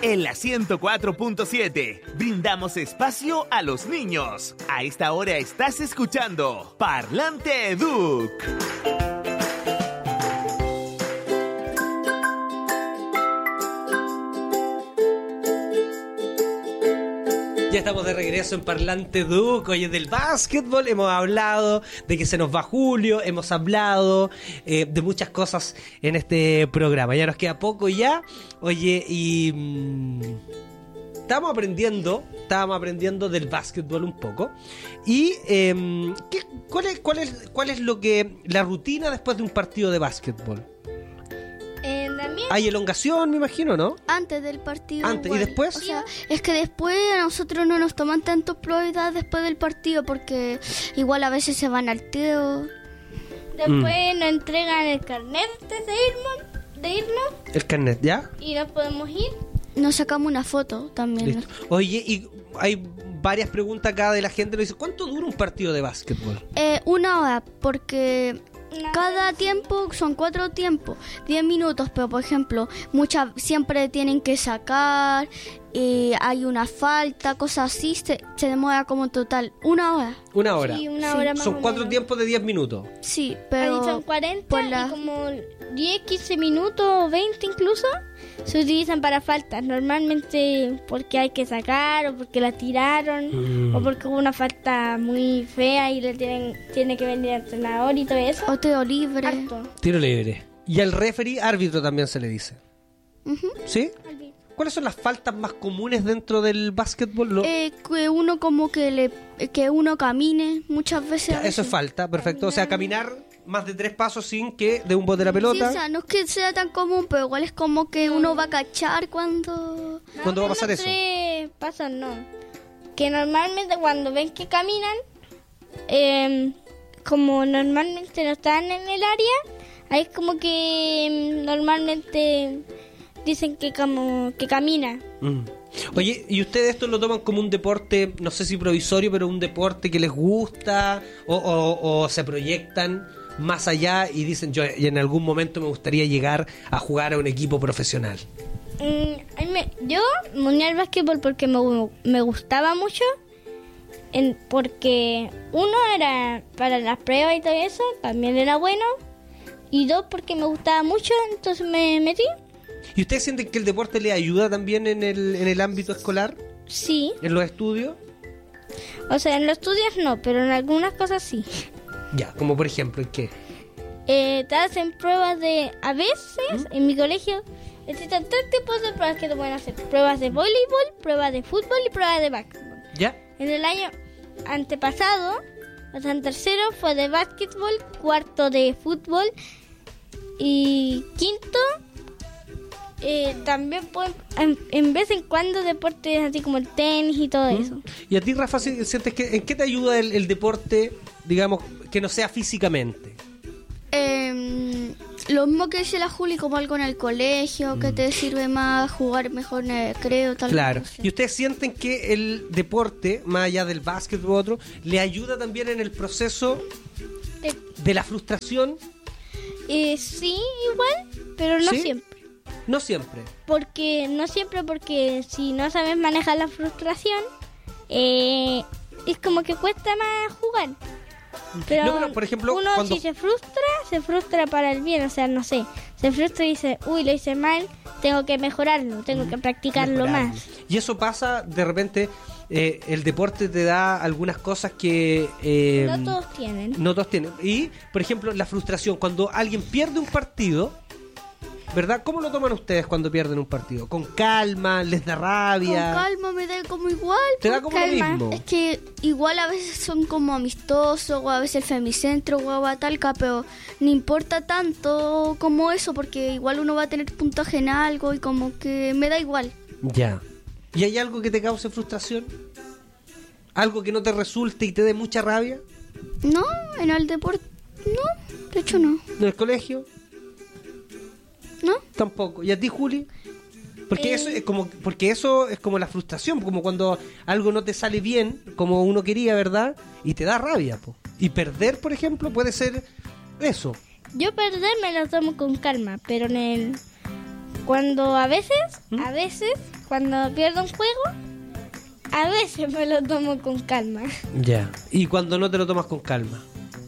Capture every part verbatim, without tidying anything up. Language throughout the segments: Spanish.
En la ciento cuatro punto siete, brindamos espacio a los niños. A esta hora estás escuchando Parlante Educ. Ya estamos de regreso en Parlante Educ. Oye, del básquetbol hemos hablado de que se nos va julio, hemos hablado eh, de muchas cosas en este programa. Ya nos queda poco ya. Oye, y mmm, estamos aprendiendo, estábamos aprendiendo del básquetbol un poco. Y eh, ¿qué, cuál es, cuál es, cuál es lo que la rutina después de un partido de básquetbol? Eh, también Hay elongación, me imagino, ¿no? antes del partido. Antes, ¿y igual. después? O sea, es que después a nosotros no nos toman tanto prioridad después del partido porque igual a veces se van al teo. Después mm. nos entregan el carnet de irnos, de irnos. El carnet, ¿ya? Y nos podemos ir. Nos sacamos una foto también. Listo. Oye, y hay varias preguntas acá de la gente. Nos dice, ¿cuánto dura un partido de básquetbol? Eh, una hora, porque cada tiempo son cuatro tiempos, diez minutos, pero por ejemplo, muchas siempre tienen que sacar, y hay una falta, cosas así, se, se demora como en total una hora. Una hora. Sí, una hora más Son o cuatro menos. tiempos de diez minutos. Sí, pero Ahí son cuarenta por la- y como diez, quince minutos o veinte incluso se utilizan para faltas. Normalmente porque hay que sacar o porque la tiraron Mm. o porque hubo una falta muy fea y le tienen tiene que venir el entrenador y todo eso. o tiro libre. Harto. Tiro libre. Y al referee, árbitro también se le dice. Ujú. ¿Sí? ¿Cuáles son las faltas más comunes dentro del básquetbol? Lo- Eh, que uno como que le que uno camine muchas veces. Ya, a eso es veces. falta, perfecto. O sea, caminar más de tres pasos sin que de un bote la Sí, pelota. o sea, no es que sea tan común, pero igual es como que uno va a cachar cuando... ¿Cuándo va a pasar Más eso? o menos tres pasos no. Que normalmente cuando ven que caminan, eh, como normalmente no están en el área, ahí es como que mm, normalmente dicen que como que camina. Mm. Oye, ¿y ustedes esto lo toman como un deporte, no sé si provisorio, pero un deporte que les gusta o, o- o se proyectan más allá y dicen, yo y en algún momento me gustaría llegar a jugar a un equipo profesional? Mm, a mí me- yo me uní al básquetbol porque me, gu- me gustaba mucho, en, porque uno era para las pruebas y todo eso, también era bueno, y dos porque me gustaba mucho, entonces me metí. ¿Y ustedes sienten que el deporte les ayuda también en el, en el ámbito escolar, Sí, en los estudios? o sea, en los estudios no, pero en algunas cosas sí. Ya, como por ejemplo, ¿en qué? Eh, te hacen pruebas de, a veces, en mi colegio, existen tres tipos de pruebas que te pueden hacer. Pruebas de voleibol, pruebas de fútbol y pruebas de básquetbol. ¿Ya? En el año antepasado, o sea, en tercero fue de básquetbol, cuarto de fútbol y quinto eh, también pueden, en, en vez en cuando deportes así como el tenis y todo eso. ¿Y a ti, Rafa, si- sientes que en qué te ayuda el, el deporte, digamos, que no sea físicamente? Eh, lo mismo que dice la Juli, como algo en el colegio, que te sirve más jugar mejor en el recreo, tal Claro. vez, no sé. ¿Y ustedes sienten que el deporte, más allá del básquet u otro, le ayuda también en el proceso De- de la frustración? eh, sí, igual, pero no ¿Sí? siempre. No siempre. Porque, no siempre, porque si no sabes manejar la frustración, eh, es como que cuesta más jugar. Pero, No, pero, por ejemplo, uno cuando- si se frustra, se frustra para el bien, o sea, no sé, se frustra y dice, uy, lo hice mal, tengo que mejorarlo, tengo que practicarlo Mejorarlo. más. Y eso pasa, de repente, eh, el deporte te da algunas cosas que... eh, No todos tienen. No todos tienen. Y, por ejemplo, la frustración. Cuando alguien pierde un partido, ¿verdad? ¿Cómo lo toman ustedes cuando pierden un partido? ¿Con calma? ¿Les da rabia? Con calma me da como igual. ¿Te da por como lo calma. mismo? Es que igual a veces son como amistosos, o a veces el Femicentro o Aguatalca, pero no importa tanto como eso, porque igual uno va a tener puntaje en algo y como que me da igual. Ya. ¿Y hay algo que te cause frustración? ¿Algo que no te resulte y te dé mucha rabia? No, en el deporte, no, de hecho no. ¿En el colegio? ¿No? Tampoco. ¿Y a ti, Juli? Porque Eh. eso es como porque eso es como la frustración, como cuando algo no te sale bien como uno quería, ¿verdad? Y te da rabia, po. Y perder, por ejemplo, puede ser eso. Yo perder me lo tomo con calma, pero en el, cuando a veces, ¿Mm? a veces cuando pierdo un juego, a veces me lo tomo con calma. Ya. ¿Y cuando no te lo tomas con calma?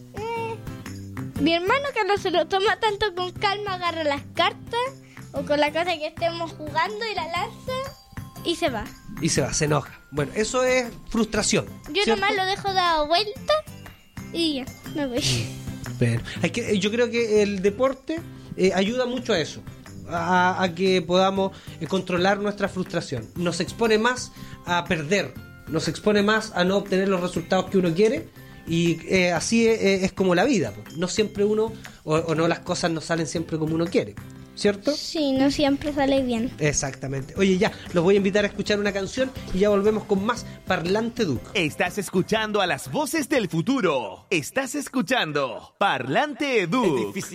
Mi hermano, que no se lo toma tanto con calma, agarra las cartas o con la cosa que estemos jugando y la lanza y se va. Y se va, se enoja. Bueno, eso es frustración. Yo ¿cierto? nomás lo dejo dado vuelta y ya, me voy. Pero hay que, yo creo que el deporte eh, ayuda mucho a eso, a, a que podamos eh, controlar nuestra frustración. Nos expone más a perder, nos expone más a no obtener los resultados que uno quiere. Y eh, así es, es como la vida, po. No siempre uno, o, o no las cosas no salen siempre como uno quiere, ¿cierto? Sí, no siempre sale bien. Exactamente. Oye, ya, los voy a invitar a escuchar una canción y ya volvemos con más Parlante Duc. Estás escuchando a las voces del futuro. Estás escuchando Parlante Duc.